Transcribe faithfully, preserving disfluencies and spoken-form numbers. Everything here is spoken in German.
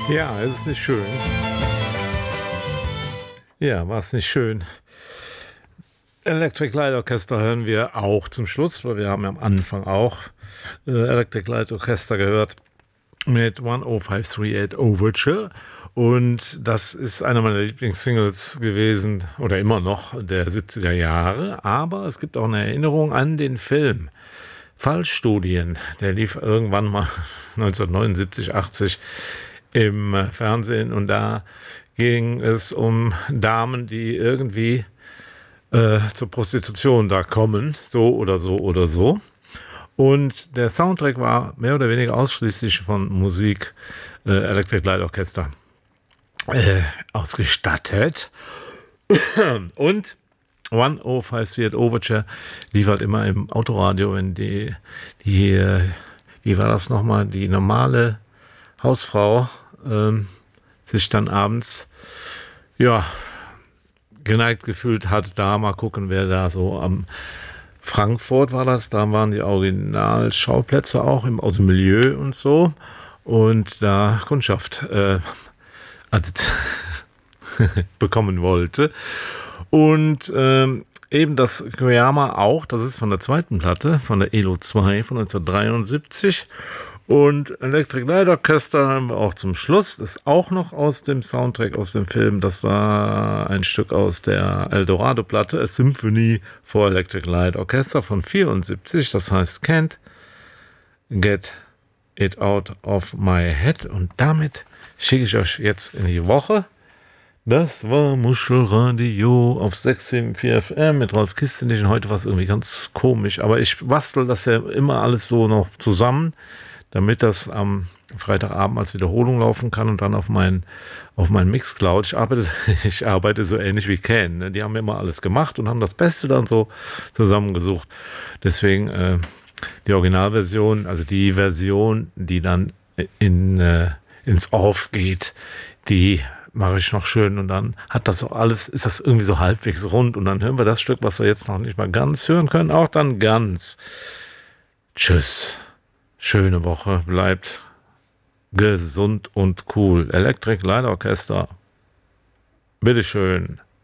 Ja, es ist nicht schön. Ja, war es nicht schön. Electric Light Orchestra hören wir auch zum Schluss, weil wir haben ja am Anfang auch äh, Electric Light Orchestra gehört mit one oh five three eight Overture. Und das ist einer meiner Lieblingssingles gewesen, oder immer noch, der siebziger Jahre. Aber es gibt auch eine Erinnerung an den Film Fallstudien. Der lief irgendwann mal neunzehnhundertneunundsiebzig, achtzig im äh, Fernsehen. Und da ging es um Damen, die irgendwie äh, zur Prostitution da kommen, so oder so oder so. Und der Soundtrack war mehr oder weniger ausschließlich von Musik äh, Electric Light Orchestra äh, ausgestattet. Und one oh five three eight Overture lief halt immer im Autoradio, wenn die, die äh, wie war das nochmal, die normale Hausfrau ähm, sich dann abends, ja, geneigt gefühlt hat, da mal gucken, wer da so am Frankfurt war das, da waren die Originalschauplätze auch im, aus dem Milieu und so und da Kundschaft äh, also, bekommen wollte. Und ähm, eben das Koyama auch, das ist von der zweiten Platte, von der E L O zwei von neunzehnhundertdreiundsiebzig. Und Electric Light Orchestra haben wir auch zum Schluss. Das ist auch noch aus dem Soundtrack, aus dem Film. Das war ein Stück aus der Eldorado-Platte, A Symphony for Electric Light Orchestra von vierundsiebzig. Das heißt Can't Get It Out of My Head. Und damit schicke ich euch jetzt in die Woche. Das war Muschelradio auf sechs sieben vier F M mit Rolf Kistenich. Und heute war es irgendwie ganz komisch. Aber ich bastel das ja immer alles so noch zusammen, damit das am Freitagabend als Wiederholung laufen kann und dann auf meinen auf meinen Mixcloud. Ich arbeite, ich arbeite so ähnlich wie Ken. Ne? Die haben immer alles gemacht und haben das Beste dann so zusammengesucht. Deswegen äh, die Originalversion, also die Version, die dann in, äh, ins Off geht, die mache ich noch schön und dann hat das so alles, ist das irgendwie so halbwegs rund und dann hören wir das Stück, was wir jetzt noch nicht mal ganz hören können, auch dann ganz. Tschüss. Schöne Woche, bleibt gesund und cool. Electric Light Orchestra. Bitteschön.